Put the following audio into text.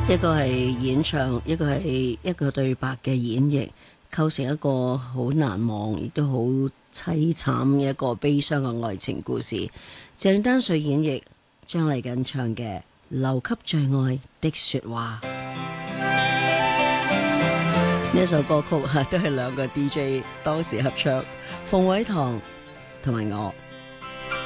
一個係演唱，一個係一個對白嘅演繹，構成一個好難忘，亦都好凄慘嘅一個悲傷嘅愛情故事。鄭丹瑞演繹，張麗瑾唱嘅《留給最愛的說話》。呢一首歌曲都係兩個 DJ 當時合唱，馮偉棠同埋我。